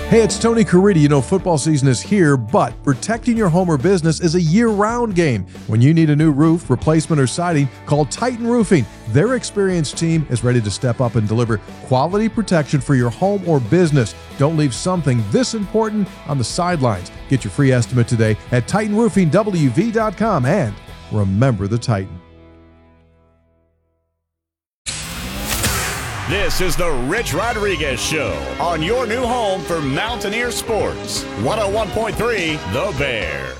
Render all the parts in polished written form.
Hey, it's Tony Caridi. You know, football season is here, but protecting your home or business is a year-round game. When you need a new roof, replacement, or siding, call Titan Roofing. Their experienced team is ready to step up and deliver quality protection for your home or business. Don't leave something this important on the sidelines. Get your free estimate today at TitanRoofingWV.com, and remember the Titan. This is the Rich Rodriguez Show on your new home for Mountaineer Sports. 101.3 The Bear.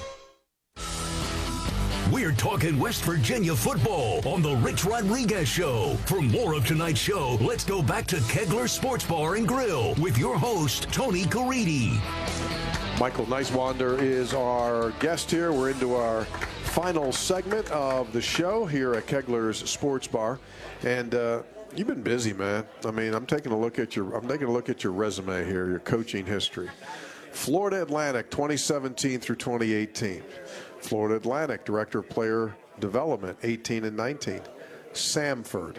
We're talking West Virginia football on the Rich Rodriguez Show. For more of tonight's show, let's go back to Kegler Sports Bar and Grill with your host, Tony Caridi. Michael Neiswander is our guest here. We're into our final segment of the show here at Kegler's Sports Bar. And you've been busy, man. I mean, I'm taking a look at your resume here, your coaching history. Florida Atlantic 2017 through 2018. Florida Atlantic Director of Player Development 18 and 19. Samford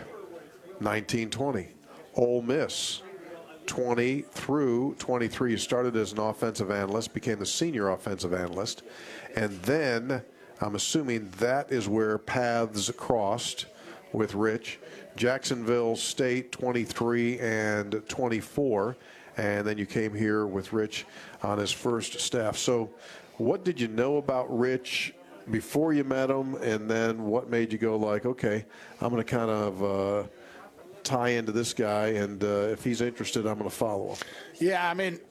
19-20. Ole Miss 20 through 23. You started as an offensive analyst, became the senior offensive analyst, and then I'm assuming that is where paths crossed with Rich. Jacksonville State 23 and 24, and then you came here with Rich on his first staff. So what did you know about Rich before you met him, and then what made you go like, okay, I'm going to kind of tie into this guy, and if he's interested, I'm going to follow him? Yeah, I mean,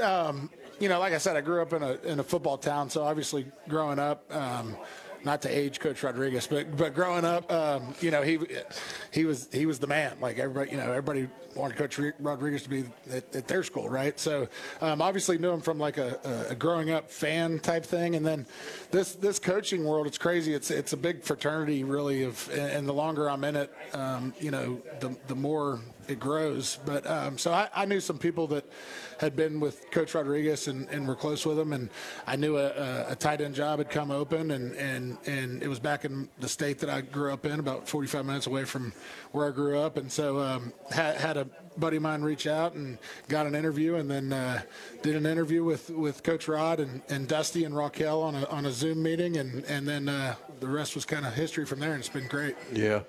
you know, like I said, I grew up in a football town, so obviously growing up, not to age Coach Rodriguez, but growing up, you know, he was the man. Like everybody wanted Coach Rodriguez to be at their school, right? So obviously knew him from like a growing up fan type thing, and then this coaching world, it's crazy. It's a big fraternity, really. And the longer I'm in it, you know, the more it grows. But so I knew some people that had been with Coach Rodriguez and were close with him, and I knew a tight end job had come open, and it was back in the state that I grew up in, about 45 minutes away from where I grew up, and so had a buddy of mine reach out and got an interview, and then did an interview with Coach Rod and Dusty and Raquel on a Zoom meeting, and then the rest was kind of history from there, and it's been great. Yeah.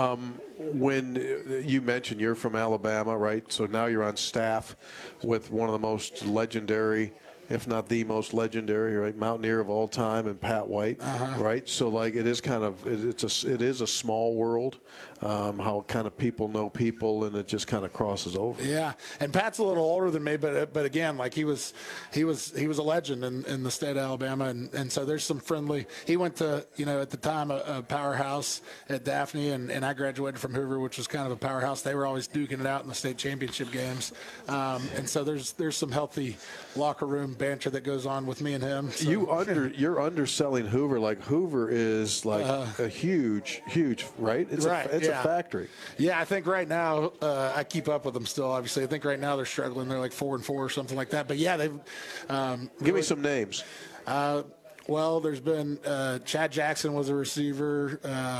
When you mentioned you're from Alabama, right? So now you're on staff with one of the most legendary, if not the most legendary, right, Mountaineer of all time, and Pat White, right? So like it is kind of it is a small world, how kind of people know people, and it just kind of crosses over. Yeah, and Pat's a little older than me, but again, like he was a legend in the state of Alabama, and so there's some friendly. He went to, you know, at the time a powerhouse at Daphne, and I graduated from Hoover, which was kind of a powerhouse. They were always duking it out in the state championship games, and so there's some healthy locker room banter that goes on with me and him. So. You're underselling Hoover. Like Hoover is like a huge, right? It's a factory. Yeah, I think right now I keep up with them still. Obviously, I think right now they're struggling. They're like 4-4 or something like that. But yeah, they've give me some names. Well, there's been Chad Jackson was a receiver.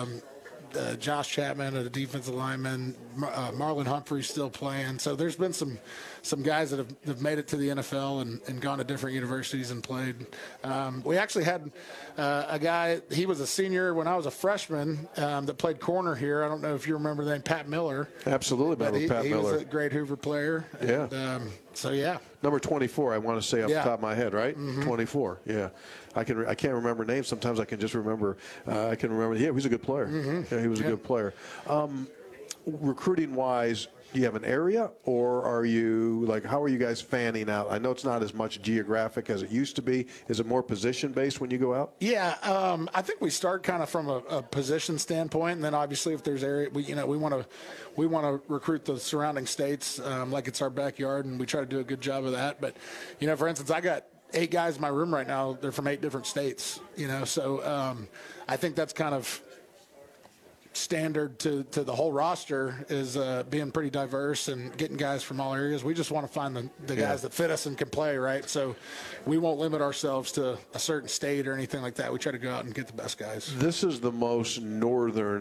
Josh Chapman, a defensive lineman. Marlon Humphrey's still playing. So there's been some guys that have made it to the NFL and gone to different universities and played. We actually had a guy, he was a senior when I was a freshman, that played corner here. I don't know if you remember the name, Pat Miller. Absolutely, remember Pat Miller. He was a great Hoover player. Yeah. And, so, yeah. Number 24, I want to say off the top of my head, right? Mm-hmm. 24, yeah. I can't remember names. Sometimes I can just remember. I can remember. Yeah, he was a good player. Mm-hmm. Yeah, he was a good player. Recruiting-wise, do you have an area, or are you, like, how are you guys fanning out? I know it's not as much geographic as it used to be. Is it more position-based when you go out? Yeah, I think we start kind of from a position standpoint, and then obviously if there's area, we want to recruit the surrounding states like it's our backyard, and we try to do a good job of that. But, you know, for instance, I got 8 guys in my room right now. They're from 8 different states, you know, so I think that's kind of standard to the whole roster is being pretty diverse and getting guys from all areas. We just want to find the guys that fit us and can play, right? So we won't limit ourselves to a certain state or anything like that. We try to go out and get the best guys. This is the most northern